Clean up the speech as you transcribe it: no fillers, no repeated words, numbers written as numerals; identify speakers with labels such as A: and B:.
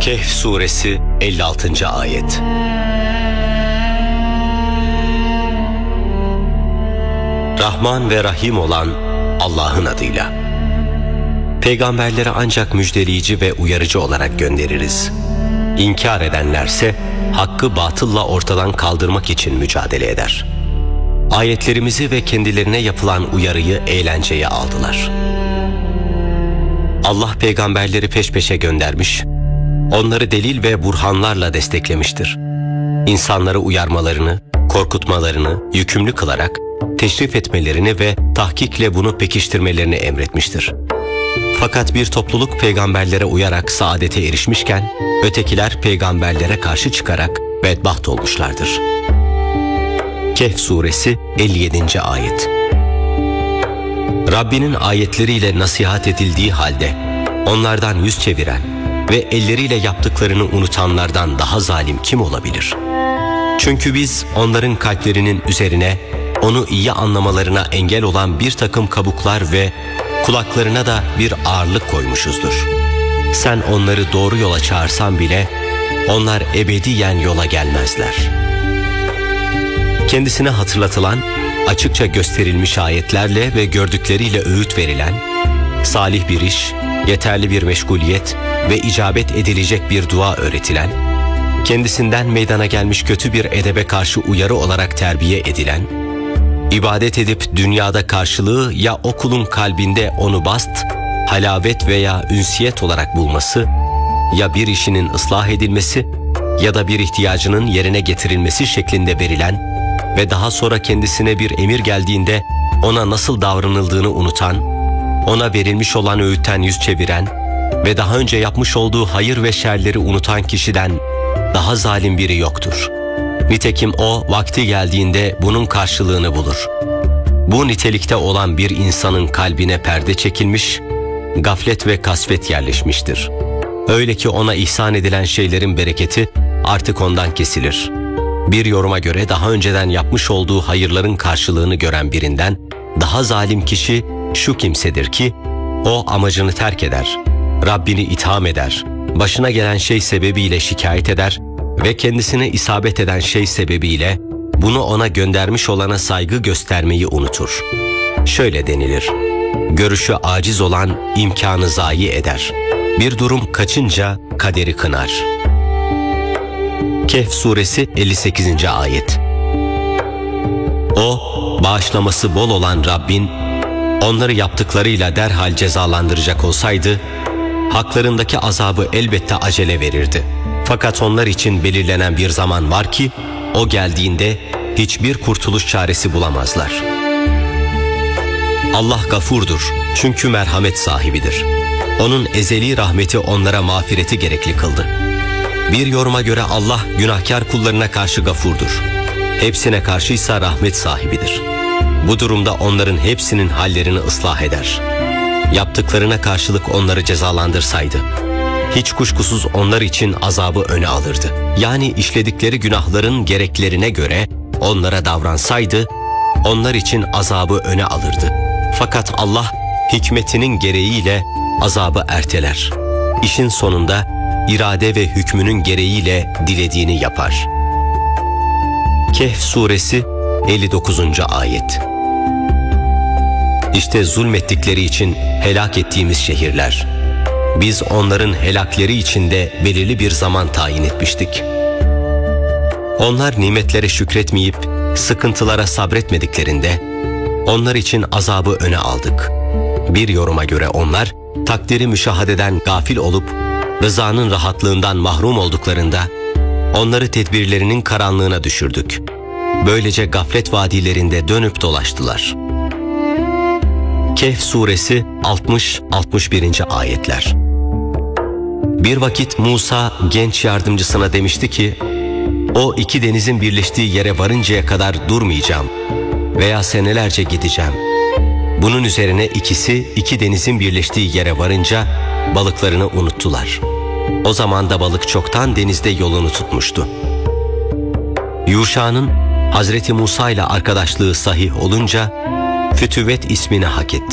A: Kehf suresi 56. ayet. Rahman ve Rahim olan Allah'ın adıyla. Peygamberleri ancak müjdeleyici ve uyarıcı olarak göndeririz. İnkar edenlerse hakkı batılla ortadan kaldırmak için mücadele eder. Ayetlerimizi ve kendilerine yapılan uyarıyı eğlenceye aldılar. Allah peygamberleri peş peşe göndermiş, onları delil ve burhanlarla desteklemiştir. İnsanları uyarmalarını, korkutmalarını yükümlü kılarak teşrif etmelerini ve tahkikle bunu pekiştirmelerini emretmiştir. Fakat bir topluluk peygamberlere uyarak saadete erişmişken, ötekiler peygamberlere karşı çıkarak bedbaht olmuşlardır. Kehf suresi 57. ayet. Rabbinin ayetleriyle nasihat edildiği halde onlardan yüz çeviren ve elleriyle yaptıklarını unutanlardan daha zalim kim olabilir? Çünkü biz onların kalplerinin üzerine onu iyi anlamalarına engel olan bir takım kabuklar ve kulaklarına da bir ağırlık koymuşuzdur. Sen onları doğru yola çağırsan bile onlar ebediyen yola gelmezler. Kendisine hatırlatılan, açıkça gösterilmiş ayetlerle ve gördükleriyle öğüt verilen, salih bir iş, yeterli bir meşguliyet ve icabet edilecek bir dua öğretilen, kendisinden meydana gelmiş kötü bir edebe karşı uyarı olarak terbiye edilen, ibadet edip dünyada karşılığı ya o kulun kalbinde onu bast, halavet veya ünsiyet olarak bulması, ya bir işinin ıslah edilmesi ya da bir ihtiyacının yerine getirilmesi şeklinde verilen ve daha sonra kendisine bir emir geldiğinde ona nasıl davranıldığını unutan, ona verilmiş olan öğütten yüz çeviren ve daha önce yapmış olduğu hayır ve şerleri unutan kişiden daha zalim biri yoktur. Nitekim o vakti geldiğinde bunun karşılığını bulur. Bu nitelikte olan bir insanın kalbine perde çekilmiş, gaflet ve kasvet yerleşmiştir. Öyle ki ona ihsan edilen şeylerin bereketi artık ondan kesilir. Bir yoruma göre daha önceden yapmış olduğu hayırların karşılığını gören birinden daha zalim kişi şu kimsedir ki, o amacını terk eder, Rabbini itham eder, başına gelen şey sebebiyle şikayet eder ve kendisine isabet eden şey sebebiyle bunu ona göndermiş olana saygı göstermeyi unutur. Şöyle denilir: görüşü aciz olan imkanı zayi eder. Bir durum kaçınca kaderi kınar. Kehf suresi 58. ayet. O, bağışlaması bol olan Rabbin, onları yaptıklarıyla derhal cezalandıracak olsaydı, haklarındaki azabı elbette acele verirdi. Fakat onlar için belirlenen bir zaman var ki, o geldiğinde hiçbir kurtuluş çaresi bulamazlar. Allah gafurdur, çünkü merhamet sahibidir. Onun ezeli rahmeti onlara mağfireti gerekli kıldı. Bir yoruma göre Allah günahkar kullarına karşı gafurdur. Hepsine karşıysa rahmet sahibidir. Bu durumda onların hepsinin hallerini ıslah eder. Yaptıklarına karşılık onları cezalandırsaydı, hiç kuşkusuz onlar için azabı öne alırdı. Yani işledikleri günahların gereklerine göre onlara davransaydı, onlar için azabı öne alırdı. Fakat Allah hikmetinin gereğiyle azabı erteler. İşin sonunda irade ve hükmünün gereğiyle dilediğini yapar. Kehf suresi 59. ayet. İşte zulmettikleri için helak ettiğimiz şehirler. Biz onların helakleri içinde belirli bir zaman tayin etmiştik. Onlar nimetlere şükretmeyip sıkıntılara sabretmediklerinde onlar için azabı öne aldık. Bir yoruma göre onlar takdiri müşahadeden gafil olup rızanın rahatlığından mahrum olduklarında onları tedbirlerinin karanlığına düşürdük. Böylece gaflet vadilerinde dönüp dolaştılar. Kehf suresi 60-61. ayetler. Bir vakit Musa genç yardımcısına demişti ki, o iki denizin birleştiği yere varıncaya kadar durmayacağım veya senelerce gideceğim. Bunun üzerine ikisi iki denizin birleştiği yere varınca balıklarını unuttular. O zaman da balık çoktan denizde yolunu tutmuştu. Yuşa'nın Hazreti Musa ile arkadaşlığı sahih olunca Fütüvet ismini hak etti.